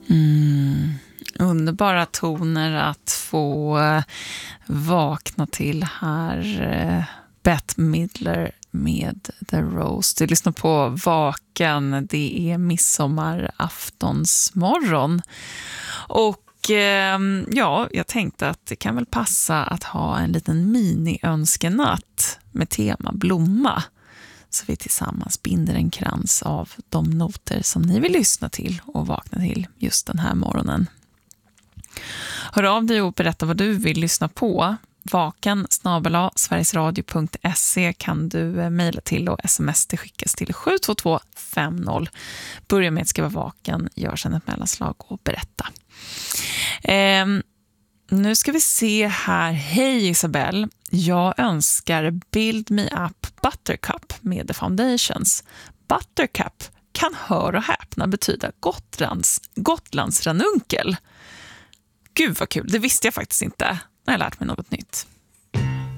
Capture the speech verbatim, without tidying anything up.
Mm, underbara toner att få vakna till här. Bette Midler med The Rose. Du lyssnar på Vaken. Det är midsommaraftonsmorgon. Och eh, ja, jag tänkte att det kan väl passa att ha en liten mini-önskenatt med tema blomma. Så vi tillsammans binder en krans av de noter som ni vill lyssna till och vakna till just den här morgonen. Hör av dig och berätta vad du vill lyssna på. Vaken snabel-a sverigesradio punkt se kan du mejla till och sms det skickas till sju två två fem noll. Börja med att skriva vaken, gör sedan ett mellanslag och berätta. Eh, nu ska vi se här. Hej Isabelle, jag önskar Build Me Up Buttercup med The Foundations. Buttercup kan, hör och häpna, betyda Gotlands, Gotlands ranunkel. Gud vad kul, det visste jag faktiskt inte. Jag har lärt mig något nytt.